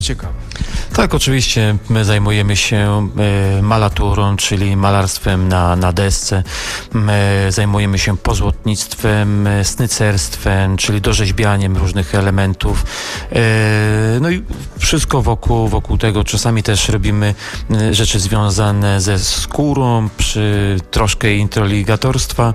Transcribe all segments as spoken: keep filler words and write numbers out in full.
Ciekawe. Tak, oczywiście my zajmujemy się e, malaturą, czyli malarstwem na, na desce. My zajmujemy się pozłotnictwem, e, snycerstwem, czyli dorzeźbianiem różnych elementów. E, no i wszystko wokół, wokół tego. Czasami też robimy e, rzeczy związane ze skórą, przy troszkę introligatorstwa.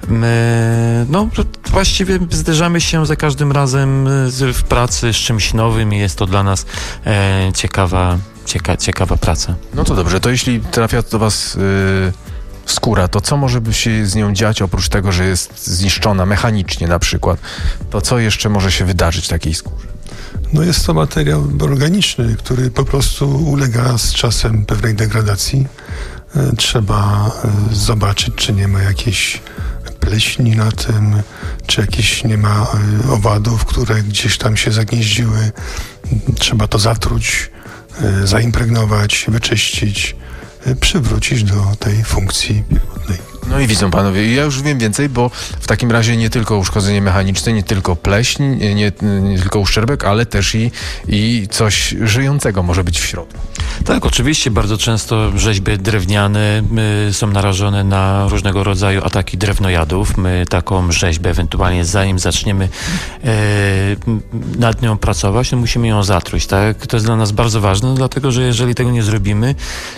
My, no właściwie zderzamy się za każdym razem z, w pracy z czymś nowym i jest to dla nas e, ciekawa, cieka, ciekawa praca. No to dobrze, to jeśli trafia do was yy, skóra, to co może by się z nią dziać oprócz tego, że jest zniszczona mechanicznie na przykład? To co jeszcze może się wydarzyć takiej skórze? No jest to materiał organiczny, który po prostu ulega z czasem pewnej degradacji. E, trzeba e, zobaczyć, czy nie ma jakiejś pleśni na tym, czy jakieś nie ma e, owadów, które gdzieś tam się zagnieździły. Trzeba to zatruć, e, zaimpregnować, wyczyścić, e, przywrócić do tej funkcji pierwotnej. No i widzą panowie, ja już wiem więcej, bo w takim razie nie tylko uszkodzenie mechaniczne, nie tylko pleśń, nie, nie tylko uszczerbek, ale też i, i coś żyjącego może być w środku. Tak, oczywiście bardzo często rzeźby drewniane y, są narażone na różnego rodzaju ataki drewnojadów. My taką rzeźbę ewentualnie zanim zaczniemy y, nad nią pracować, no musimy ją zatruć, tak? To jest dla nas bardzo ważne, dlatego że jeżeli tego nie zrobimy,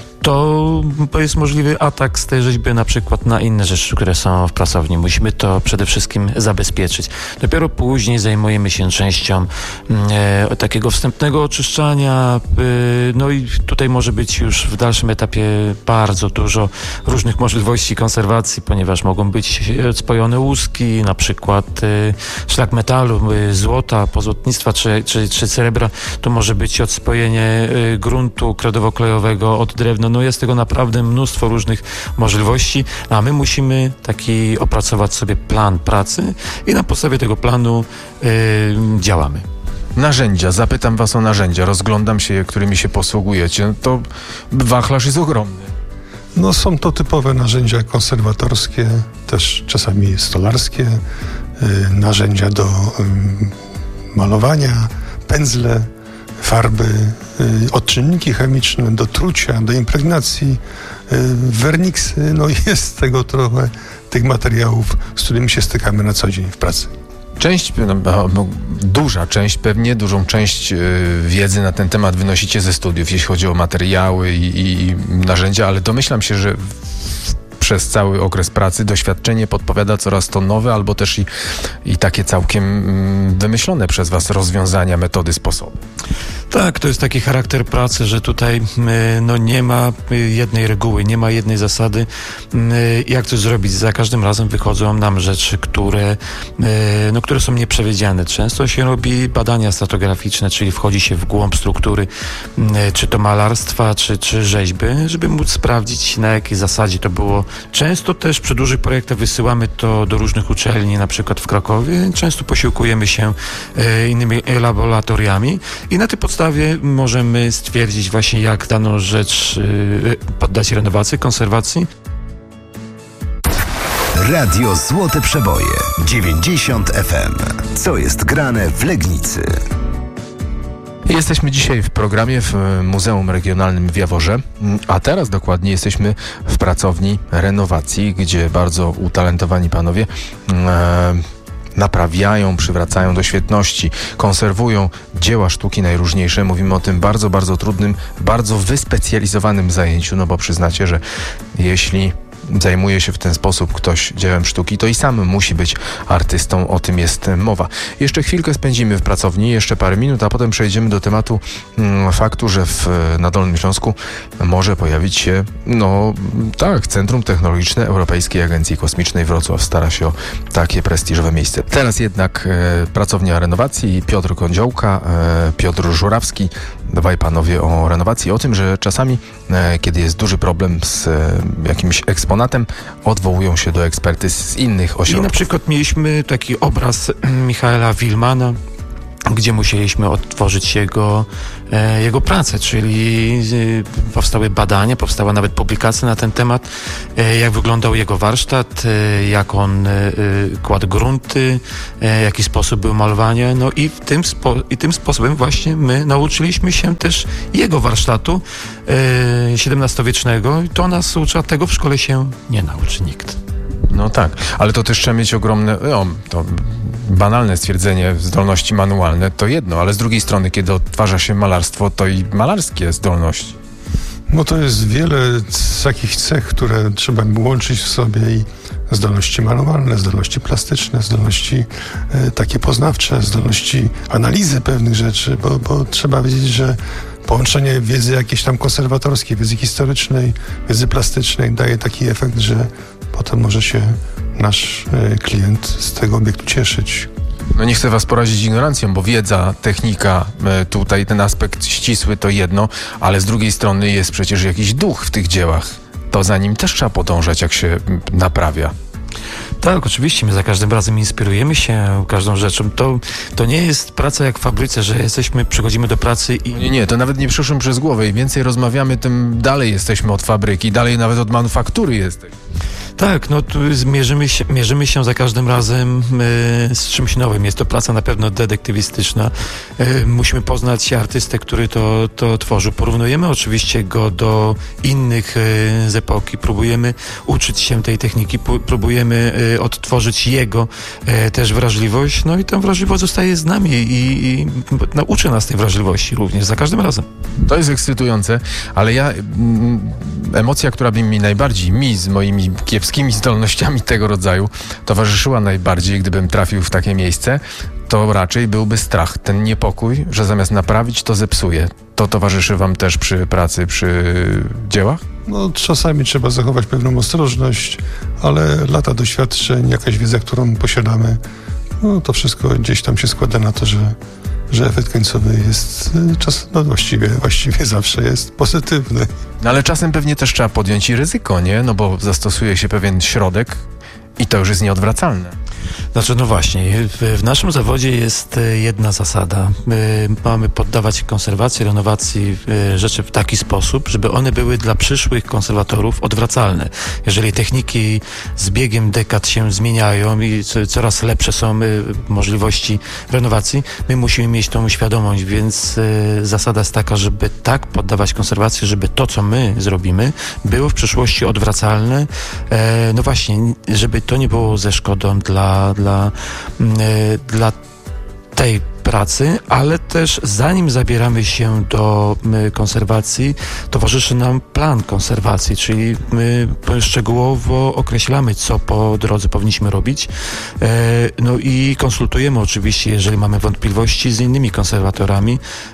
to jest możliwy atak z tej rzeźby na przykład na inne rzeczy, które są w pracowni. Musimy to przede wszystkim zabezpieczyć. Dopiero później zajmujemy się częścią e, takiego wstępnego oczyszczania. E, no i tutaj może być już w dalszym etapie bardzo dużo różnych możliwości konserwacji, ponieważ mogą być spojone łuski, na przykład e, szlak metalu, e, złota, pozłotnictwa czy, czy, czy srebra. To może być odspojenie e, gruntu kredowo-klejowego od drewna. No jest tego naprawdę mnóstwo różnych możliwości, a my musimy taki opracować sobie plan pracy i na podstawie tego planu yy, działamy. Narzędzia, zapytam was o narzędzia, rozglądam się, którymi się posługujecie. No to wachlarz jest ogromny. No są to typowe narzędzia konserwatorskie, też czasami stolarskie, yy, narzędzia do yy, malowania, pędzle, farby, y, odczynniki chemiczne do trucia, do impregnacji, y, werniksy, no jest tego trochę, tych materiałów, z którymi się stykamy na co dzień w pracy. Część, no, no, duża część, pewnie dużą część y, wiedzy na ten temat wynosicie ze studiów, jeśli chodzi o materiały i, i, i narzędzia, ale domyślam się, że w, przez cały okres pracy doświadczenie podpowiada coraz to nowe, albo też i, i takie całkiem mm, wymyślone przez was rozwiązania, metody, sposoby. Tak, to jest taki charakter pracy, że tutaj no, nie ma jednej reguły, nie ma jednej zasady, jak coś zrobić. Za każdym razem wychodzą nam rzeczy, które, no, które są nieprzewidziane. Często się robi badania stratograficzne, czyli wchodzi się w głąb struktury, czy to malarstwa, czy, czy rzeźby, żeby móc sprawdzić, na jakiej zasadzie to było. Często też przy dużych projektach wysyłamy to do różnych uczelni, na przykład w Krakowie. Często posiłkujemy się innymi laboratoriami i na tej podstawie możemy stwierdzić właśnie, jak daną rzecz yy, poddać renowacji, konserwacji. Radio Złote Przeboje dziewięćdziesiąt F M. Co jest grane w Legnicy? Jesteśmy dzisiaj w programie w Muzeum Regionalnym w Jaworze, a teraz dokładnie jesteśmy w pracowni renowacji, gdzie bardzo utalentowani panowie e, naprawiają, przywracają do świetności, konserwują dzieła sztuki najróżniejsze. Mówimy o tym bardzo, bardzo trudnym, bardzo wyspecjalizowanym zajęciu, no bo przyznacie, że jeśli zajmuje się w ten sposób ktoś dziełem sztuki, to i sam musi być artystą, o tym jest mowa. Jeszcze chwilkę spędzimy w pracowni, jeszcze parę minut, a potem przejdziemy do tematu mm, faktu, że w, na Dolnym Śląsku może pojawić się, no tak, Centrum Technologiczne Europejskiej Agencji Kosmicznej. Wrocław stara się o takie prestiżowe miejsce. Teraz jednak e, pracownia renowacji, Piotr Kądziołka, e, Piotr Żurawski. Dwaj panowie o renowacji, o tym, że czasami, e, kiedy jest duży problem z e, jakimś eksponatem, odwołują się do ekspertyz z innych ośrodków. I na przykład mieliśmy taki obraz Michaela Wilmana gdzie musieliśmy odtworzyć jego, e, jego pracę, czyli e, powstały badania, powstała nawet publikacja na ten temat, e, jak wyglądał jego warsztat, e, jak on e, kładł grunty, e, w jaki sposób był malowania, no i, w tym spo, i tym sposobem właśnie my nauczyliśmy się też jego warsztatu e, siedemnastowiecznego i to nas uczy, a tego w szkole się nie nauczy nikt. No tak, ale to też trzeba mieć ogromne, no, to banalne stwierdzenie, zdolności manualne to jedno, ale z drugiej strony, kiedy odtwarza się malarstwo, to i malarskie zdolności. No to jest wiele takich cech, które trzeba łączyć w sobie i zdolności manualne, zdolności plastyczne, zdolności e, takie poznawcze, zdolności analizy pewnych rzeczy, bo, bo trzeba wiedzieć, że połączenie wiedzy jakiejś tam konserwatorskiej, wiedzy historycznej, wiedzy plastycznej daje taki efekt, że potem może się nasz e, klient z tego obiektu cieszyć. No nie chcę was porazić ignorancją, bo wiedza, technika, e, tutaj ten aspekt ścisły to jedno, ale z drugiej strony jest przecież jakiś duch w tych dziełach. To za nim też trzeba podążać, jak się m, naprawia. Tak, oczywiście, my za każdym razem inspirujemy się każdą rzeczą. To, to nie jest praca jak w fabryce, że jesteśmy, przychodzimy do pracy i... Nie, nie, to nawet nie przyszło przez głowę. Im więcej rozmawiamy, tym dalej jesteśmy od fabryki, dalej nawet od manufaktury jesteśmy. Tak, no tu zmierzymy się, mierzymy się za każdym razem y, z czymś nowym. Jest to praca na pewno detektywistyczna. Y, musimy poznać artystę, który to, to tworzył. Porównujemy oczywiście go do innych y, z epoki. Próbujemy uczyć się tej techniki, p- próbujemy y, odtworzyć jego y, też wrażliwość. No i ta wrażliwość zostaje z nami i, i nauczy nas tej wrażliwości również za każdym razem. To jest ekscytujące, ale ja... Mm, emocja, która by mi najbardziej, mi z moimi kiepskimi zdolnościami tego rodzaju towarzyszyła najbardziej, gdybym trafił w takie miejsce, to raczej byłby strach, ten niepokój, że zamiast naprawić, to zepsuje. To towarzyszy wam też przy pracy, przy dziełach? No, czasami trzeba zachować pewną ostrożność, ale lata doświadczeń, jakaś wiedza, którą posiadamy, no to wszystko gdzieś tam się składa na to, że że efekt końcowy jest czas, no właściwie, właściwie zawsze jest pozytywny. No ale czasem pewnie też trzeba podjąć i ryzyko, nie? No bo zastosuje się pewien środek i to już jest nieodwracalne. Znaczy, no właśnie, w, w naszym zawodzie jest jedna zasada. My mamy poddawać konserwacji, renowacji rzeczy w taki sposób, żeby one były dla przyszłych konserwatorów odwracalne. Jeżeli techniki z biegiem dekad się zmieniają i coraz lepsze są możliwości renowacji, my musimy mieć tą świadomość, więc zasada jest taka, żeby tak poddawać konserwacji, żeby to, co my zrobimy, było w przyszłości odwracalne. No właśnie, żeby to nie było ze szkodą dla, dla, dla tej pracy, ale też zanim zabieramy się do konserwacji, towarzyszy nam plan konserwacji, czyli my szczegółowo określamy, co po drodze powinniśmy robić. No i konsultujemy oczywiście, jeżeli mamy wątpliwości, z innymi konserwatorami,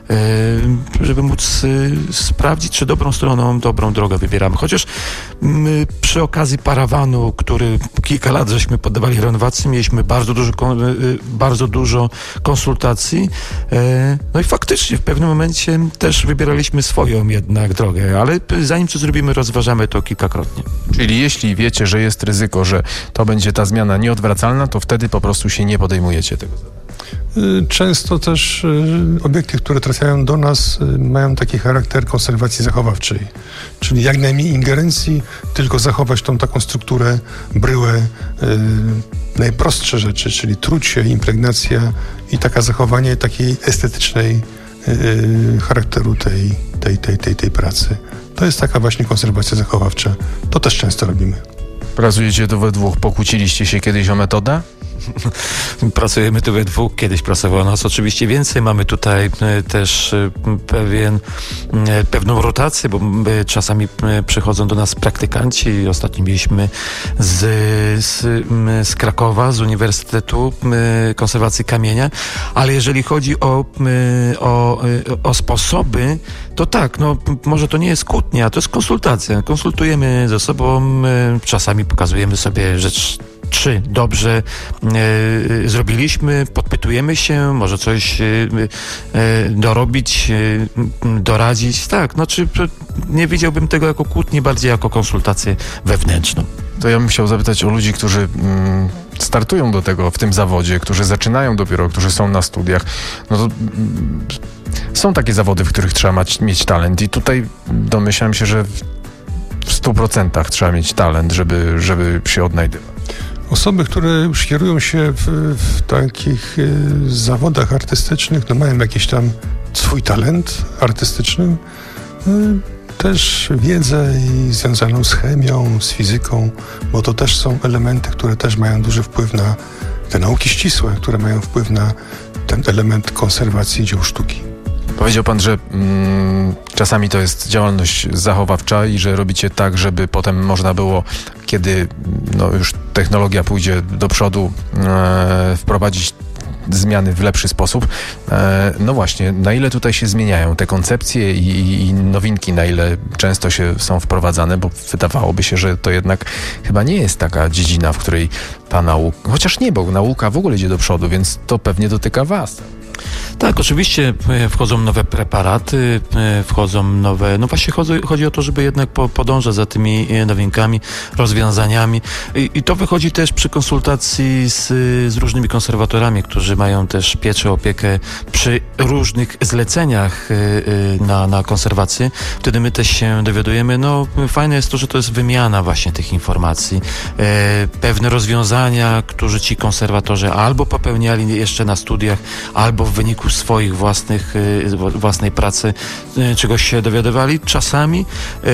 żeby móc sprawdzić, czy dobrą stroną, dobrą drogę wybieramy. Chociaż my przy okazji parawanu, który kilka lat żeśmy poddawali renowacji, mieliśmy bardzo dużo, bardzo dużo konsultacji. No i faktycznie w pewnym momencie też wybieraliśmy swoją jednak drogę, ale zanim coś zrobimy, rozważamy to kilkakrotnie. Czyli jeśli wiecie, że jest ryzyko, że to będzie ta zmiana nieodwracalna, to wtedy po prostu się nie podejmujecie tego zadania. Często też obiekty, które trafiają do nas, mają taki charakter konserwacji zachowawczej, czyli jak najmniej ingerencji, tylko zachować tą taką strukturę, bryłę, najprostsze rzeczy, czyli trucie, impregnacja i taka zachowanie takiej estetycznej charakteru tej, tej, tej, tej, tej pracy. To jest taka właśnie konserwacja zachowawcza. To też często robimy. Pracujecie tu we dwóch. Pokłóciliście się kiedyś o metodę? Pracujemy tu we dwóch, kiedyś pracowało nas oczywiście więcej. Mamy tutaj też pewien, pewną rotację, bo czasami przychodzą do nas praktykanci. Ostatnio mieliśmy z, z, z Krakowa, z Uniwersytetu Konserwacji Kamienia, ale jeżeli chodzi o, o, o sposoby, to tak, no może to nie jest kłótnia, to jest konsultacja. Konsultujemy ze sobą, czasami pokazujemy sobie rzecz, czy dobrze e, zrobiliśmy, podpytujemy się, może coś e, e, dorobić, e, doradzić. Tak, znaczy nie widziałbym tego jako kłótnię, bardziej jako konsultację wewnętrzną. To To ja bym chciał zapytać o ludzi, którzy mm, startują do tego w tym zawodzie, którzy zaczynają dopiero, którzy są na studiach. No to mm, są takie zawody, w których trzeba mać, mieć talent i tutaj domyślam się, że w, w stu procentach trzeba mieć talent, żeby, żeby się odnajdywać. Osoby, które już kierują się w, w takich y, zawodach artystycznych, no mają jakiś tam swój talent artystyczny, y, też wiedzę i związaną z chemią, z fizyką, bo to też są elementy, które też mają duży wpływ na te nauki ścisłe, które mają wpływ na ten element konserwacji dzieł sztuki. Powiedział pan, że mm, czasami to jest działalność zachowawcza i że robicie tak, żeby potem można było, kiedy no, już technologia pójdzie do przodu, e, wprowadzić zmiany w lepszy sposób. E, no właśnie, na ile tutaj się zmieniają te koncepcje i, i nowinki, na ile często się są wprowadzane, bo wydawałoby się, że to jednak chyba nie jest taka dziedzina, w której ta nauka, chociaż nie, bo nauka w ogóle idzie do przodu, więc to pewnie dotyka was. Tak, oczywiście wchodzą nowe preparaty, wchodzą nowe, no właśnie chodzi, chodzi o to, żeby jednak po, podążać za tymi nowinkami, rozwiązaniami i, i to wychodzi też przy konsultacji z, z różnymi konserwatorami, którzy mają też pieczę, opiekę przy różnych zleceniach na, na konserwację. Wtedy my też się dowiadujemy, no fajne jest to, że to jest wymiana właśnie tych informacji, pewne rozwiązania, które ci konserwatorzy albo popełniali jeszcze na studiach, albo w wyniku swoich własnych, własnej pracy czegoś się dowiadywali. Czasami,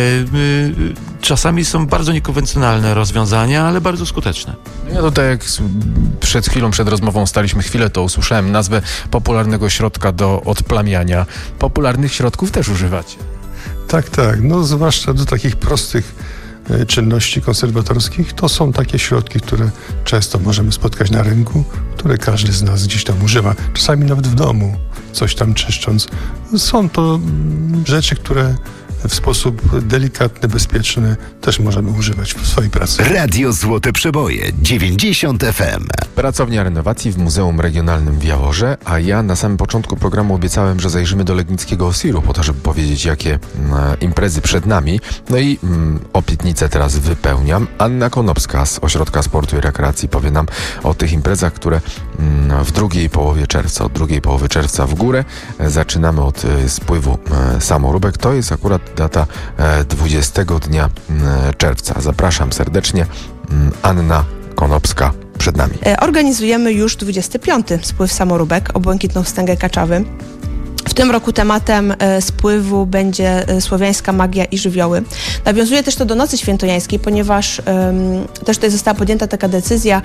czasami są bardzo niekonwencjonalne rozwiązania, ale bardzo skuteczne. Ja tutaj jak przed chwilą, przed rozmową staliśmy chwilę, to usłyszałem nazwę popularnego środka do odplamiania. Popularnych środków też używacie. Tak, tak. No zwłaszcza do takich prostych czynności konserwatorskich. To są takie środki, które często możemy spotkać na rynku, które każdy z nas gdzieś tam używa. Czasami nawet w domu, coś tam czyszcząc. Są to rzeczy, które w sposób delikatny, bezpieczny też możemy używać w swojej pracy. Radio Złote Przeboje, dziewięćdziesiąt F M. Pracownia renowacji w Muzeum Regionalnym w Jaworze, a ja na samym początku programu obiecałem, że zajrzymy do Legnickiego Osiru po to, żeby powiedzieć, jakie e, imprezy przed nami. No i mm, obietnicę teraz wypełniam. Anna Konopska z Ośrodka Sportu i Rekreacji powie nam o tych imprezach, które mm, w drugiej połowie czerwca, od drugiej połowy czerwca w górę. E, zaczynamy od e, spływu e, samoróbek. To jest akurat data e, dwudziestego dnia e, czerwca. Zapraszam serdecznie. Anna Konopska przed nami. Organizujemy już dwudziestego piątego spływ samoróbek o błękitną wstęgę Kaczawy. W tym roku tematem e, spływu będzie e, słowiańska magia i żywioły. Nawiązuje też to do Nocy Świętojańskiej, ponieważ e, też tutaj została podjęta taka decyzja,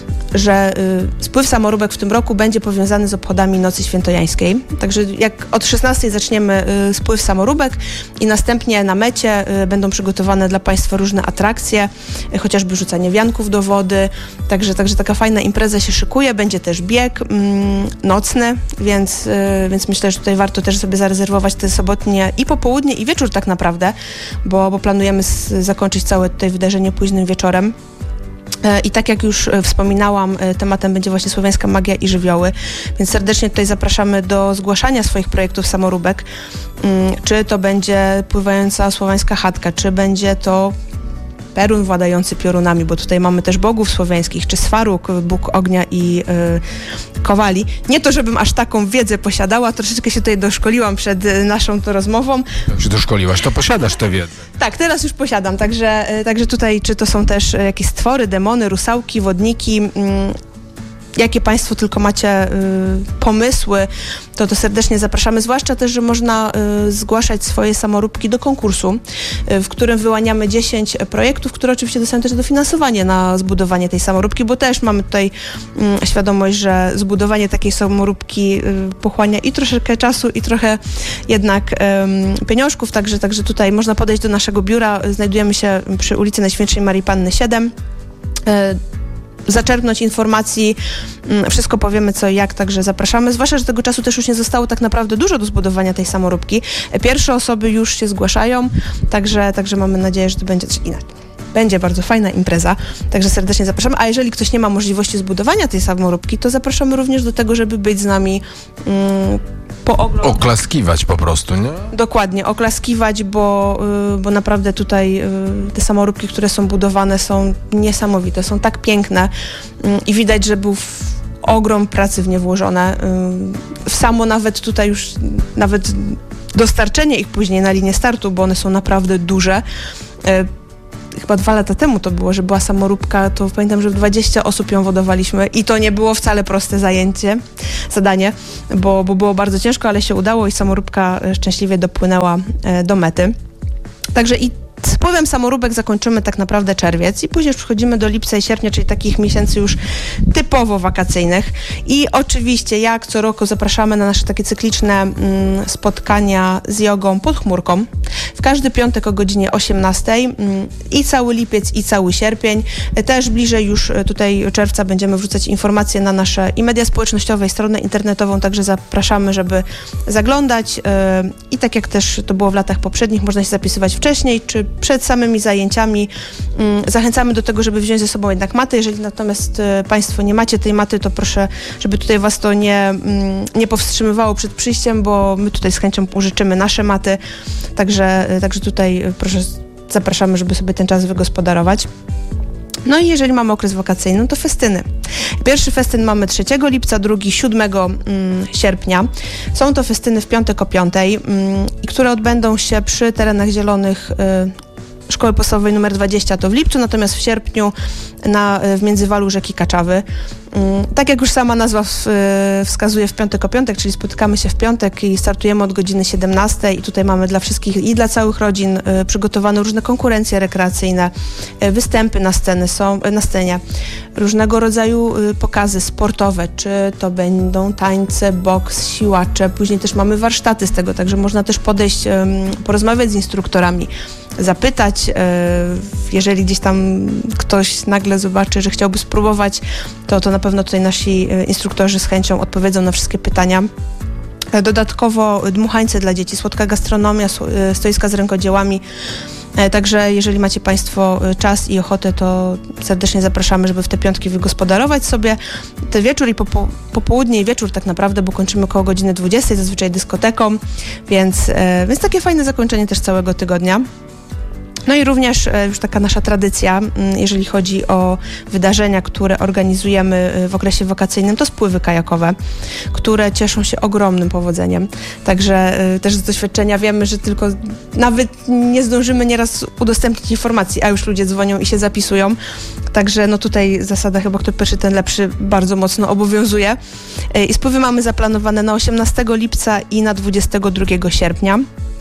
że y, spływ samoróbek w tym roku będzie powiązany z obchodami Nocy Świętojańskiej. Także jak od szesnastej zaczniemy y, spływ samoróbek i następnie na mecie y, będą przygotowane dla Państwa różne atrakcje, y, chociażby rzucanie wianków do wody. Także, także taka fajna impreza się szykuje. Będzie też bieg y, nocny, więc, y, więc myślę, że tutaj warto też sobie zarezerwować te sobotnie i popołudnie i wieczór tak naprawdę, bo, bo planujemy s- zakończyć całe tutaj wydarzenie późnym wieczorem. I tak jak już wspominałam, tematem będzie właśnie słowiańska magia i żywioły, więc serdecznie tutaj zapraszamy do zgłaszania swoich projektów samoróbek. Czy to będzie pływająca słowiańska chatka, czy będzie to Perun władający piorunami, bo tutaj mamy też bogów słowiańskich, czy Swaruk, bóg ognia i y, kowali. Nie to, żebym aż taką wiedzę posiadała, troszeczkę się tutaj doszkoliłam przed y, naszą to rozmową. Jak się doszkoliłaś, to posiadasz tę wiedzę. Tak, teraz już posiadam, także, y, także tutaj czy to są też y, jakieś stwory, demony, rusałki, wodniki, y, jakie Państwo tylko macie y, pomysły, to, to serdecznie zapraszamy. Zwłaszcza też, że można y, zgłaszać swoje samoróbki do konkursu, y, w którym wyłaniamy dziesięć projektów, które oczywiście dostają też dofinansowanie na zbudowanie tej samoróbki, bo też mamy tutaj y, świadomość, że zbudowanie takiej samoróbki y, pochłania i troszeczkę czasu, i trochę jednak y, pieniążków, także, także tutaj można podejść do naszego biura. Znajdujemy się przy ulicy Najświętszej Marii Panny siedem. Y, zaczerpnąć informacji, wszystko powiemy co i jak, także zapraszamy. Zwłaszcza, że tego czasu też już nie zostało tak naprawdę dużo do zbudowania tej samoróbki. Pierwsze osoby już się zgłaszają, także, także mamy nadzieję, że to będzie coś inaczej. Będzie bardzo fajna impreza, także serdecznie zapraszamy. A jeżeli ktoś nie ma możliwości zbudowania tej samoróbki, to zapraszamy również do tego, żeby być z nami mm, pooglądać. Oklaskiwać po prostu, nie? Dokładnie, oklaskiwać, bo, y, bo naprawdę tutaj y, te samoróbki, które są budowane, są niesamowite, są tak piękne y, i widać, że był w, ogrom pracy w nie włożone. Y, w samo nawet tutaj już, nawet dostarczenie ich później na linię startu, bo one są naprawdę duże. Y, chyba dwa lata temu to było, że była samoróbka, to pamiętam, że w dwadzieścia osób ją wodowaliśmy i to nie było wcale proste zajęcie, zadanie, bo, bo było bardzo ciężko, ale się udało i samoróbka szczęśliwie dopłynęła do mety. Także i z pływem samoróbek zakończymy tak naprawdę czerwiec i później już przechodzimy do lipca i sierpnia, czyli takich miesięcy już typowo wakacyjnych. I oczywiście jak co roku zapraszamy na nasze takie cykliczne mm, spotkania z jogą pod chmurką. W każdy piątek o godzinie osiemnastej mm, i cały lipiec i cały sierpień. Też bliżej już tutaj czerwca będziemy wrzucać informacje na nasze i media społecznościowe, i stronę internetową, także zapraszamy, żeby zaglądać yy, i tak jak też to było w latach poprzednich, można się zapisywać wcześniej, czy przed samymi zajęciami. Zachęcamy do tego, żeby wziąć ze sobą jednak matę. Jeżeli natomiast Państwo nie macie tej maty, to proszę, żeby tutaj Was to nie, nie powstrzymywało przed przyjściem, bo my tutaj z chęcią użyczymy nasze maty. Także, także tutaj proszę, zapraszamy, żeby sobie ten czas wygospodarować. No i jeżeli mamy okres wakacyjny, to festyny. Pierwszy festyn mamy trzeciego lipca, drugi siódmego sierpnia. Są to festyny w piątek o piątej, które odbędą się przy terenach zielonych Szkoły Podstawowej numer dwadzieścia, to w lipcu, natomiast w sierpniu na, w Międzywalu rzeki Kaczawy. Tak jak już sama nazwa w, wskazuje, w piątek o piątek, czyli spotykamy się w piątek i startujemy od godziny siedemnastej i tutaj mamy dla wszystkich i dla całych rodzin y, przygotowane różne konkurencje rekreacyjne, y, występy na sceny są, y, na scenie, różnego rodzaju y, pokazy sportowe, czy to będą tańce, boks, siłacze, później też mamy warsztaty z tego, także można też podejść, y, porozmawiać z instruktorami, zapytać, y, jeżeli gdzieś tam ktoś nagle zobaczy, że chciałby spróbować, to, to na pewno tutaj nasi instruktorzy z chęcią odpowiedzą na wszystkie pytania. Dodatkowo dmuchańce dla dzieci, słodka gastronomia, stoiska z rękodziełami. Także jeżeli macie Państwo czas i ochotę, to serdecznie zapraszamy, żeby w te piątki wygospodarować sobie ten wieczór i popo- popołudnie i wieczór tak naprawdę, bo kończymy koło godziny dwudziestej, zazwyczaj dyskoteką, więc, więc takie fajne zakończenie też całego tygodnia. No i również już taka nasza tradycja, jeżeli chodzi o wydarzenia, które organizujemy w okresie wakacyjnym, to spływy kajakowe, które cieszą się ogromnym powodzeniem. Także też z doświadczenia wiemy, że tylko nawet nie zdążymy nieraz udostępnić informacji, a już ludzie dzwonią i się zapisują. Także no tutaj zasada chyba kto pierwszy, ten lepszy bardzo mocno obowiązuje. I spływy mamy zaplanowane na osiemnastego lipca i na dwudziestego drugiego sierpnia.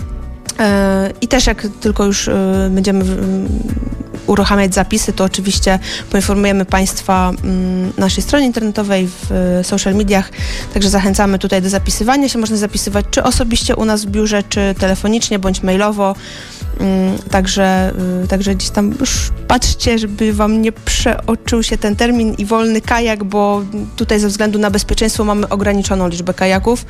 I też jak tylko już będziemy uruchamiać zapisy, to oczywiście poinformujemy Państwa na naszej stronie internetowej, w social mediach, także zachęcamy tutaj do zapisywania się. Można zapisywać czy osobiście u nas w biurze, czy telefonicznie, bądź mailowo. Także, także gdzieś tam już patrzcie, żeby Wam nie przeoczył się ten termin i wolny kajak, bo tutaj ze względu na bezpieczeństwo mamy ograniczoną liczbę kajaków.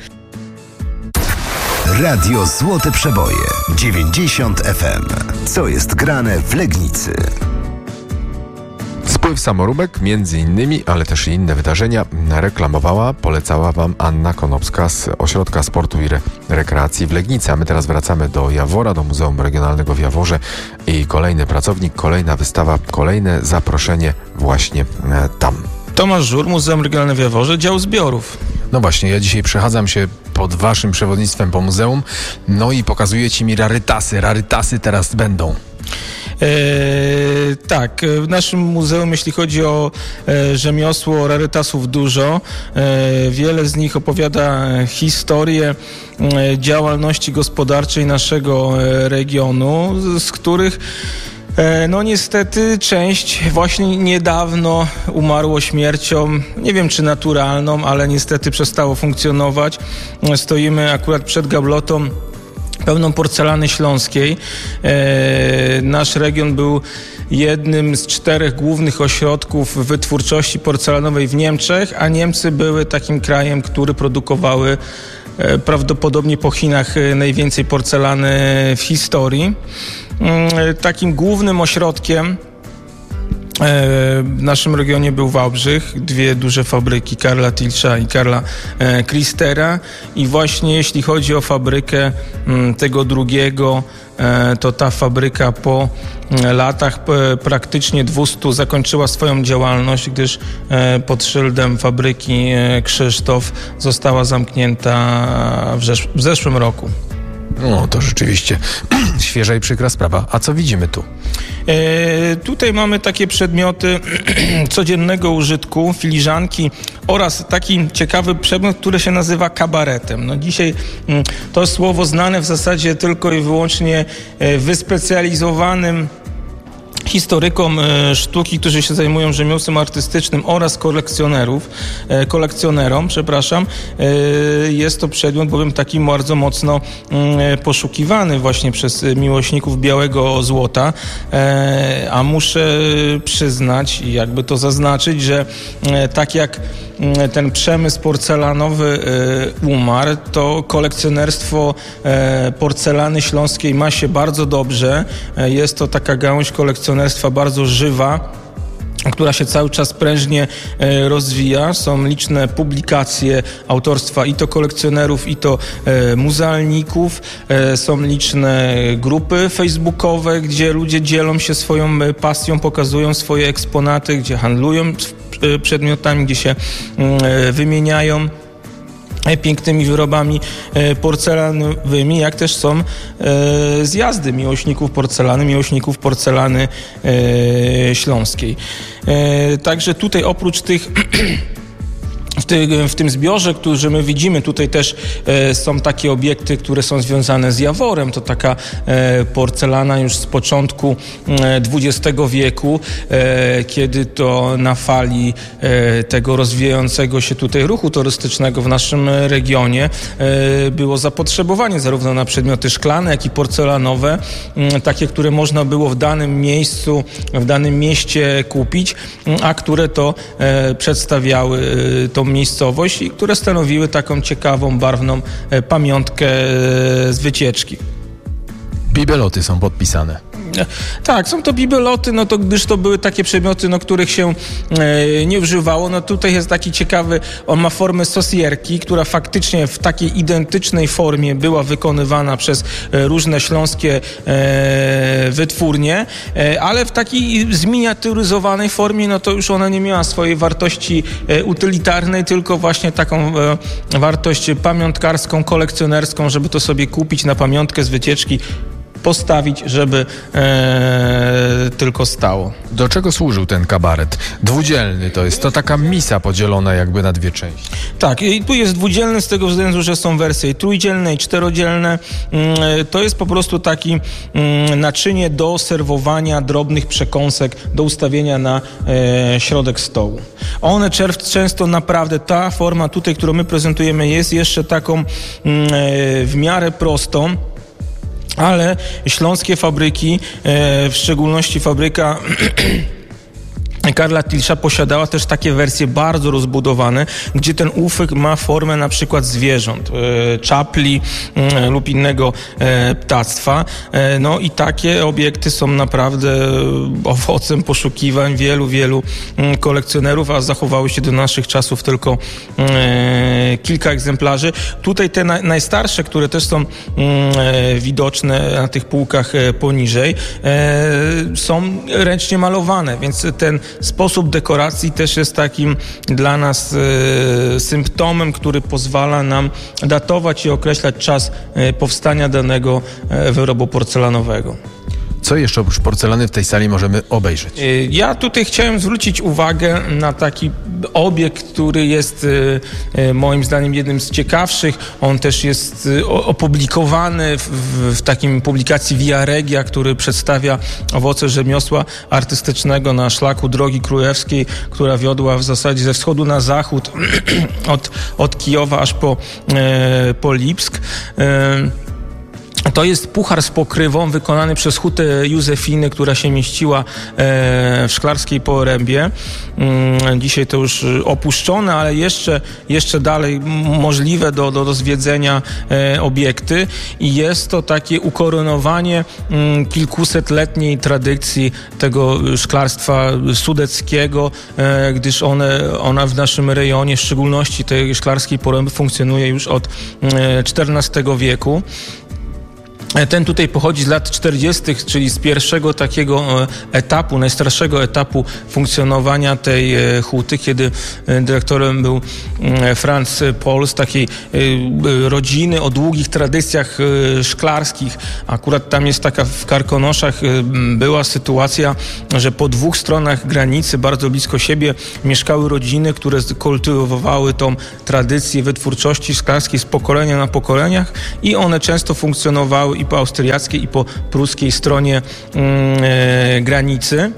Radio Złote Przeboje dziewięćdziesiąt F M. Co jest grane w Legnicy? Spływ samoróbek, między innymi, ale też i inne wydarzenia reklamowała, polecała Wam Anna Konopska z Ośrodka Sportu i Re- Rekreacji w Legnicy. A my teraz wracamy do Jawora, do Muzeum Regionalnego w Jaworze i kolejny pracownik, kolejna wystawa, kolejne zaproszenie właśnie e, tam. Tomasz Żur, Muzeum Regionalne w Jaworze, dział zbiorów. No właśnie, ja dzisiaj przechadzam się pod Waszym przewodnictwem po muzeum, no i pokazujecie mi rarytasy. Rarytasy teraz będą. E, tak, w naszym muzeum, jeśli chodzi o e, rzemiosło, rarytasów dużo. E, wiele z nich opowiada historię e, działalności gospodarczej naszego e, regionu, z, z których no niestety część właśnie niedawno umarło śmiercią, nie wiem czy naturalną, ale niestety przestało funkcjonować. Stoimy akurat przed gablotą pełną porcelany śląskiej. E, nasz region był jednym z czterech głównych ośrodków wytwórczości porcelanowej w Niemczech, a Niemcy były takim krajem, który produkowały e, prawdopodobnie po Chinach e, najwięcej porcelany w historii. Takim głównym ośrodkiem W naszym regionie był Wałbrzych, dwie duże fabryki, Karla Tilsza i Karla Kristera, i właśnie jeśli chodzi o fabrykę tego drugiego, to ta fabryka po latach praktycznie dwustu zakończyła swoją działalność, gdyż pod szyldem fabryki Krzysztof została zamknięta w, zesz- w zeszłym roku. No to rzeczywiście świeża i przykra sprawa. A co widzimy tu? E, tutaj mamy takie przedmioty codziennego użytku, filiżanki oraz taki ciekawy przedmiot, który się nazywa kabaretem. No dzisiaj m, to słowo znane w zasadzie tylko i wyłącznie e, wyspecjalizowanym historykom e, sztuki, którzy się zajmują rzemiosłem artystycznym, oraz kolekcjonerów, e, kolekcjonerom, przepraszam. E, jest to przedmiot bowiem taki bardzo mocno e, poszukiwany właśnie przez miłośników białego złota, e, a muszę przyznać i jakby to zaznaczyć, że e, tak jak e, ten przemysł porcelanowy e, umarł, to kolekcjonerstwo e, porcelany śląskiej ma się bardzo dobrze. E, jest to taka gałąź kolekcjonerstwa bardzo żywa, która się cały czas prężnie e, rozwija. Są liczne publikacje autorstwa i to kolekcjonerów, i to e, muzealników. E, są liczne grupy facebookowe, gdzie ludzie dzielą się swoją pasją, pokazują swoje eksponaty, gdzie handlują e, przedmiotami, gdzie się e, wymieniają pięknymi wyrobami porcelanowymi, jak też są e, zjazdy miłośników porcelany, miłośników porcelany e, śląskiej. E, także tutaj oprócz tych W, ty, w tym zbiorze, który my widzimy, tutaj też e, są takie obiekty, które są związane z Jaworem. To taka e, porcelana już z początku e, dwudziestego wieku, e, kiedy to na fali e, tego rozwijającego się tutaj ruchu turystycznego w naszym regionie e, było zapotrzebowanie zarówno na przedmioty szklane, jak i porcelanowe, m, takie, które można było w danym miejscu, w danym mieście kupić, m, a które to e, przedstawiały e, tą miejscowość i które stanowiły taką ciekawą, barwną e, pamiątkę e, z wycieczki. Bibeloty są podpisane. Tak, są to bibeloty, no to gdyż to były takie przedmioty, no których się e, nie używało. No tutaj jest taki ciekawy, on ma formę sosierki, która faktycznie w takiej identycznej formie była wykonywana przez e, różne śląskie e, wytwórnie, e, ale w takiej zminiaturyzowanej formie, no to już ona nie miała swojej wartości e, utylitarnej, tylko właśnie taką e, wartość pamiątkarską, kolekcjonerską, żeby to sobie kupić na pamiątkę z wycieczki, postawić, żeby e, tylko stało. Do czego służył ten kabaret? Dwudzielny to jest, to taka misa podzielona jakby na dwie części. Tak, i tu jest dwudzielny z tego względu, że są wersje trójdzielne i czterodzielne. To jest po prostu taki naczynie do serwowania drobnych przekąsek, do ustawienia na e, środek stołu. One czerw, często naprawdę, ta forma tutaj, którą my prezentujemy, jest jeszcze taką e, w miarę prostą, ale śląskie fabryki, w szczególności fabryka Karla Tilsza posiadała też takie wersje bardzo rozbudowane, gdzie ten ufek ma formę na przykład zwierząt, e, czapli e, lub innego e, ptactwa. E, no i takie obiekty są naprawdę owocem poszukiwań wielu, wielu m, kolekcjonerów, a zachowały się do naszych czasów tylko e, kilka egzemplarzy. Tutaj te na, najstarsze, które też są m, e, widoczne na tych półkach e, poniżej, e, są ręcznie malowane, więc ten sposób dekoracji też jest takim dla nas e, symptomem, który pozwala nam datować i określać czas e, powstania danego e, wyrobu porcelanowego. Co jeszcze oprócz porcelany w tej sali możemy obejrzeć? Ja tutaj chciałem zwrócić uwagę na taki obiekt, który jest moim zdaniem jednym z ciekawszych. On też jest opublikowany w, w takim publikacji Via Regia, który przedstawia owoce rzemiosła artystycznego na szlaku Drogi Królewskiej, która wiodła w zasadzie ze wschodu na zachód od, od Kijowa aż po, po Lipsk. To jest puchar z pokrywą wykonany przez hutę Józefiny, która się mieściła w Szklarskiej Porębie. Dzisiaj to już opuszczone, ale jeszcze, jeszcze dalej możliwe do, do, do zwiedzenia obiekty. I jest to takie ukoronowanie kilkusetletniej tradycji tego szklarstwa sudeckiego, gdyż one, ona w naszym rejonie, w szczególności tej Szklarskiej Poręby, funkcjonuje już od czternastego wieku. Ten tutaj pochodzi z lat czterdziestych, czyli z pierwszego takiego etapu, najstarszego etapu funkcjonowania tej huty, kiedy dyrektorem był Franz Pol z takiej rodziny o długich tradycjach szklarskich. Akurat tam jest taka w Karkonoszach była sytuacja, że po dwóch stronach granicy, bardzo blisko siebie, mieszkały rodziny, które kultywowały tą tradycję wytwórczości szklarskiej z pokolenia na pokoleniach i one często funkcjonowały i po austriackiej, i po pruskiej stronie yy, granicy.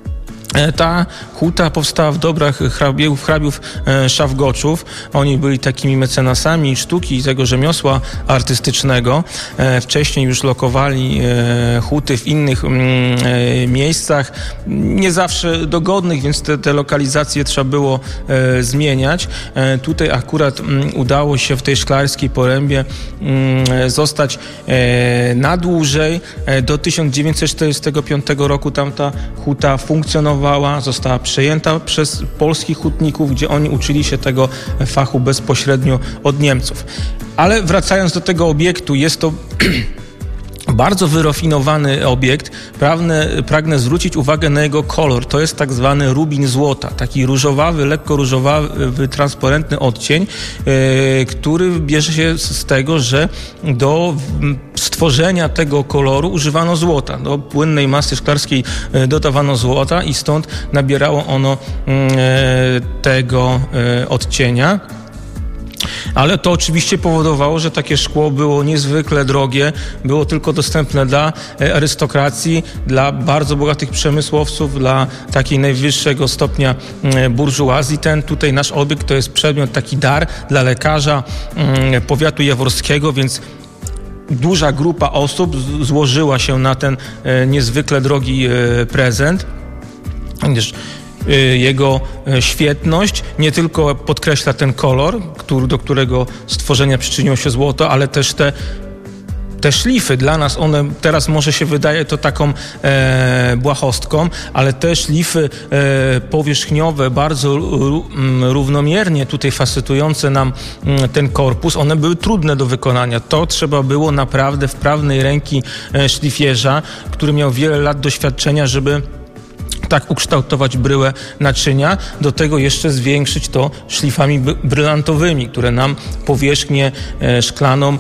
Ta huta powstała w dobrach hrabiów, hrabiów Szafgoczów. Oni byli takimi mecenasami sztuki i tego rzemiosła artystycznego. Wcześniej już lokowali huty w innych miejscach, nie zawsze dogodnych, więc te, te lokalizacje trzeba było zmieniać. Tutaj akurat udało się w tej Szklarskiej Porębie zostać na dłużej. Do tysiąc dziewięćset czterdziestego piątego roku tamta huta funkcjonowała. Została przejęta przez polskich hutników, gdzie oni uczyli się tego fachu bezpośrednio od Niemców. Ale wracając do tego obiektu, jest to bardzo wyrafinowany obiekt. Pragnę, pragnę zwrócić uwagę na jego kolor. To jest tak zwany rubin złota. Taki różowawy, lekko różowawy, transparentny odcień, yy, który bierze się z tego, że do stworzenia tego koloru używano złota. Do płynnej masy szklarskiej yy, dodawano złota i stąd nabierało ono yy, tego yy, odcienia. Ale to oczywiście powodowało, że takie szkło było niezwykle drogie, było tylko dostępne dla arystokracji, dla bardzo bogatych przemysłowców, dla takiej najwyższego stopnia burżuazji. Ten tutaj nasz obiekt to jest przedmiot, taki dar dla lekarza powiatu jaworskiego, więc duża grupa osób złożyła się na ten niezwykle drogi prezent. Jego świetność nie tylko podkreśla ten kolor, który, do którego stworzenia przyczyniło się złoto, ale też te, te szlify. Dla nas one teraz może się wydaje to taką e, błahostką, ale te szlify e, powierzchniowe, bardzo r, równomiernie tutaj facetujące nam m, ten korpus, one były trudne do wykonania. To trzeba było naprawdę wprawnej ręki e, szlifierza, który miał wiele lat doświadczenia, żeby tak ukształtować bryłę naczynia, do tego jeszcze zwiększyć to szlifami brylantowymi, które nam powierzchnię szklaną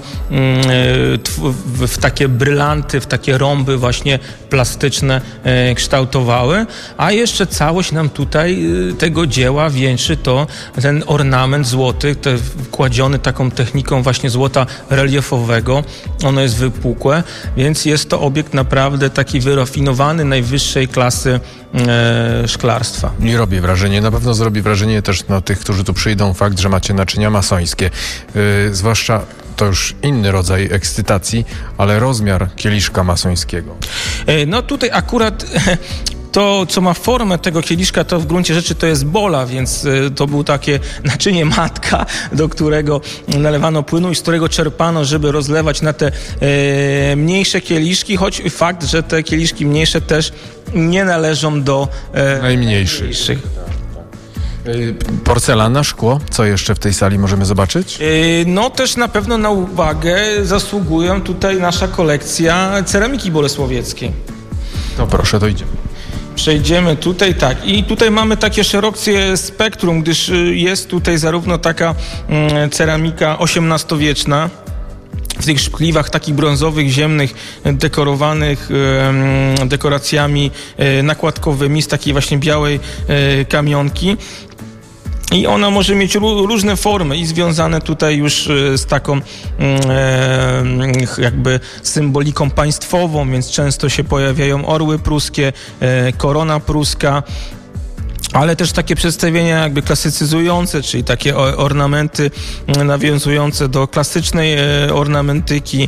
w takie brylanty, w takie rąby właśnie plastyczne kształtowały, a jeszcze całość nam tutaj tego dzieła wieńczy to ten ornament złoty, te kładziony taką techniką właśnie złota reliefowego. Ono jest wypukłe, więc jest to obiekt naprawdę taki wyrafinowany, najwyższej klasy e, szklarstwa. I robi wrażenie, na pewno zrobi wrażenie też na tych, którzy tu przyjdą, fakt, że macie naczynia masońskie. Yy, zwłaszcza to już inny rodzaj ekscytacji, ale rozmiar kieliszka masońskiego. E, no tutaj akurat to, co ma formę tego kieliszka, to w gruncie rzeczy to jest bola, więc y, to było takie naczynie matka, do którego nalewano płynu i z którego czerpano, żeby rozlewać na te y, mniejsze kieliszki, choć fakt, że te kieliszki mniejsze też nie należą do y, najmniejszych. najmniejszych. Porcelana, szkło, co jeszcze w tej sali możemy zobaczyć? Yy, no też na pewno na uwagę zasługują tutaj nasza kolekcja ceramiki bolesławieckiej. No proszę, to idziemy. Przejdziemy tutaj, tak. I tutaj mamy takie szerokie spektrum, gdyż jest tutaj zarówno taka mm, ceramika osiemnastowieczna, w tych szkliwach takich brązowych, ziemnych, dekorowanych e, dekoracjami e, nakładkowymi z takiej właśnie białej e, kamionki. I ona może mieć różne formy i związane tutaj już z taką e, jakby symboliką państwową, więc często się pojawiają orły pruskie, e, korona pruska, ale też takie przedstawienia jakby klasycyzujące, czyli takie ornamenty nawiązujące do klasycznej ornamentyki,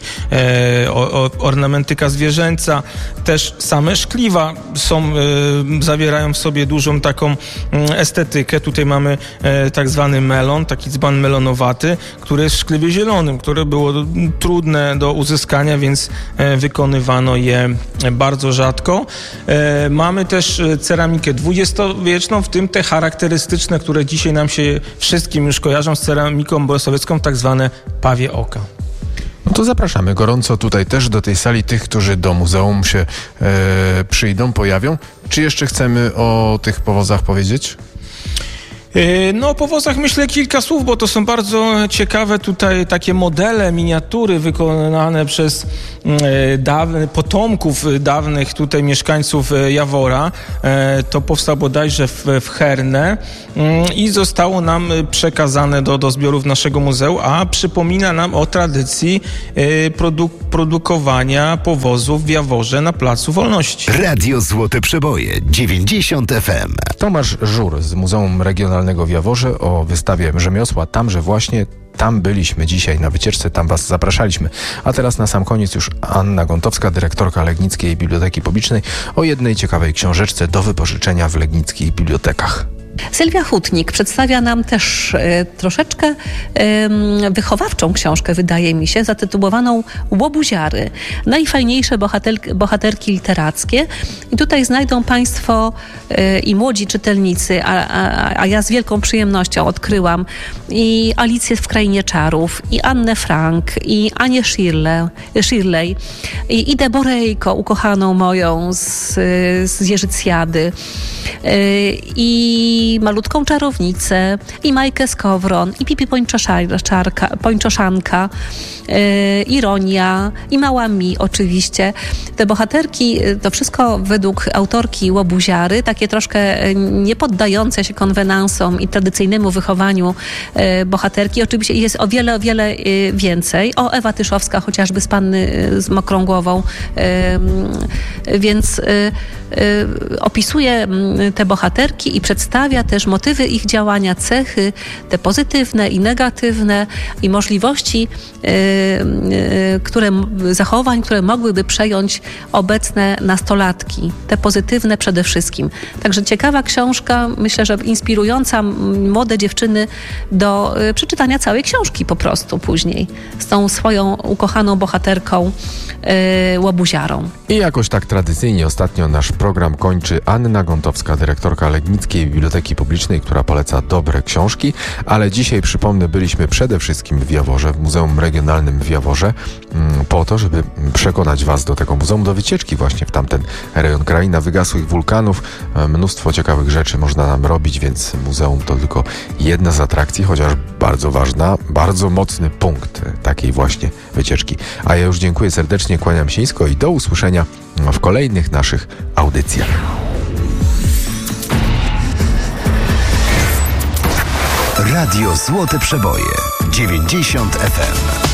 ornamentyka zwierzęca. Też same szkliwa są, zawierają w sobie dużą taką estetykę. Tutaj mamy tak zwany melon, taki dzban melonowaty, który jest w szkliwie zielonym, które było trudne do uzyskania, więc wykonywano je bardzo rzadko. Mamy też ceramikę dwudziestowieczną, w tym te charakterystyczne, które dzisiaj nam się wszystkim już kojarzą z ceramiką bolesławiecką, tak zwane pawie oka. No to zapraszamy gorąco tutaj też do tej sali tych, którzy do muzeum się e, przyjdą, pojawią. Czy jeszcze chcemy o tych powozach powiedzieć? No o powozach myślę kilka słów, bo to są bardzo ciekawe tutaj takie modele, miniatury wykonane przez dawne, potomków dawnych tutaj mieszkańców Jawora. To powstało bodajże w, w Herne i zostało nam przekazane do, do zbiorów naszego muzeum, a przypomina nam o tradycji produ- produkowania powozów w Jaworze na Placu Wolności. Radio Złote Przeboje dziewięćdziesiąt F M. Tomasz Żur z Muzeum Regionalnego w Jaworze o wystawie rzemiosła. Tamże właśnie, tam byliśmy dzisiaj na wycieczce, tam was zapraszaliśmy. A teraz na sam koniec już Anna Gontowska, dyrektorka Legnickiej Biblioteki Publicznej, o jednej ciekawej książeczce do wypożyczenia w legnickich bibliotekach. Sylwia Hutnik przedstawia nam też e, troszeczkę e, wychowawczą książkę, wydaje mi się, zatytułowaną Łobuziary. Najfajniejsze bohater, bohaterki literackie. I tutaj znajdą Państwo e, i młodzi czytelnicy, a, a, a ja z wielką przyjemnością odkryłam i Alicję w Krainie Czarów, i Annę Frank, i Anię Shirley, Shirley i Idę Borejko, ukochaną moją z, z Jeżycjady, e, i i Malutką Czarownicę, i Majkę Skowron, i Pipi Pończoszanka, Pończoszanka, yy, Ironia, i Mała Mi oczywiście. Te bohaterki, to wszystko według autorki Łobuziary, takie troszkę nie poddające się konwenansom i tradycyjnemu wychowaniu yy, bohaterki. Oczywiście jest o wiele, o wiele yy, więcej. O, Ewa Tyszowska chociażby z Panny yy, z Mokrą Głową. Yy, więc yy, yy, opisuje yy, te bohaterki i przedstawia też motywy ich działania, cechy, te pozytywne i negatywne i możliwości yy, yy, które, zachowań, które mogłyby przejąć obecne nastolatki. Te pozytywne przede wszystkim. Także ciekawa książka, myślę, że inspirująca młode dziewczyny do yy, przeczytania całej książki po prostu później. Z tą swoją ukochaną bohaterką yy, Łobuziarą. I jakoś tak tradycyjnie ostatnio nasz program kończy Anna Gontowska, dyrektorka Legnickiej Biblioteki Publicznej, która poleca dobre książki, ale dzisiaj, przypomnę, byliśmy przede wszystkim w Jaworze, w Muzeum Regionalnym w Jaworze, po to, żeby przekonać was do tego muzeum, do wycieczki właśnie w tamten rejon. Kraina wygasłych wulkanów, mnóstwo ciekawych rzeczy można nam robić, więc muzeum to tylko jedna z atrakcji, chociaż bardzo ważna, bardzo mocny punkt takiej właśnie wycieczki. A ja już dziękuję serdecznie, kłaniam się nisko i do usłyszenia w kolejnych naszych audycjach. Radio Złote Przeboje dziewięćdziesiąt F M.